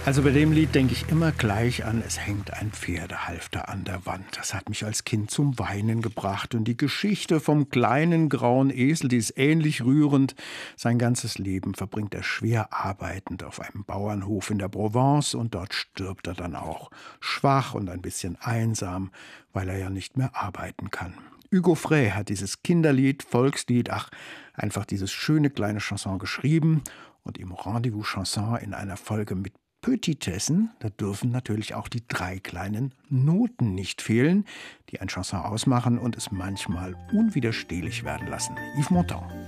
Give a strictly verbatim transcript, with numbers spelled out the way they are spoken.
Also bei dem Lied denke ich immer gleich an „Es hängt ein Pferdehalfter an der Wand". Das hat mich als Kind zum Weinen gebracht. Und die Geschichte vom kleinen grauen Esel, die ist ähnlich rührend. Sein ganzes Leben verbringt er schwer arbeitend auf einem Bauernhof in der Provence und dort stirbt er dann auch. Schwach und ein bisschen einsam, weil er ja nicht mehr arbeiten kann. Hugo Frey hat dieses Kinderlied, Volkslied, ach, einfach dieses schöne kleine Chanson geschrieben und im Rendezvous Chanson in einer Folge mit Petitessen, da dürfen natürlich auch die drei kleinen Noten nicht fehlen, die ein Chanson ausmachen und es manchmal unwiderstehlich werden lassen. Yves Montand.